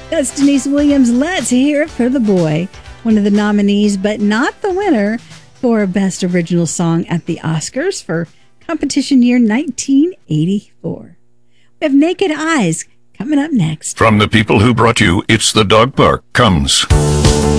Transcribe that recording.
That's Denise Williams. Let's hear it for the boy. One of the nominees, but not the winner, for Best Original Song at the Oscars for competition year 1984. We have Naked Eyes coming up next. From the people who brought you It's the Dog Park comes